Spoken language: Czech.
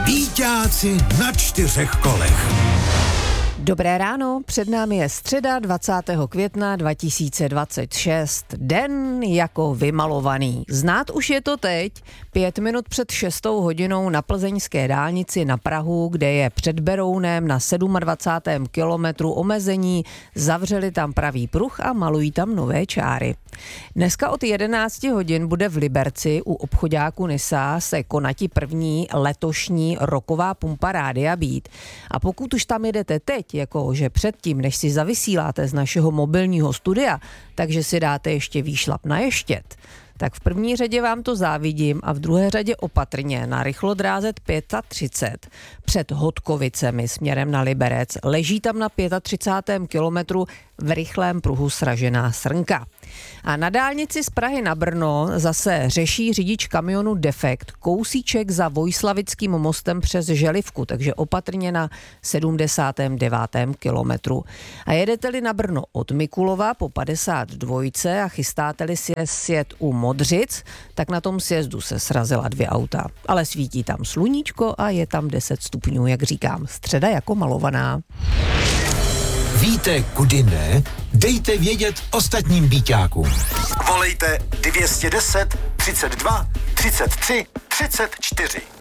Býťáci na 4 kolech. Dobré ráno, před námi je středa 20. května 2026. Den jako vymalovaný. Znát už je to teď, 5 minut před 6 hodinou na plzeňské dálnici na Prahu, kde je před Berounem na 27. kilometru omezení, zavřeli tam pravý pruh a malují tam nové čáry. Dneska od 11 hodin bude v Liberci u obchoďáku Nisa se konati první letošní roková pumpa Rádia Beat. A pokud už tam jedete teď, jakože předtím, než si zavysíláte z našeho mobilního studia, takže si dáte ještě výšlap na ještět, tak v první řadě vám to závidím a v druhé řadě opatrně na rychlodráze 35 před Hodkovicemi směrem na Liberec. Leží tam na 35. kilometru v rychlém pruhu sražená srnka. A na dálnici z Prahy na Brno zase řeší řidič kamionu defekt kousíček za Vojslavickým mostem přes Želivku, takže opatrně na 79. kilometru. A jedete-li na Brno od Mikulova po 52 a chystáte-li si sjet u Modřic, tak na tom sjezdu se srazila 2 auta. Ale svítí tam sluníčko a je tam 10 stupňů, jak říkám, středa jako malovaná. Víte, kudy ne? Dejte vědět ostatním býťákům. Volejte 210 32 33 34.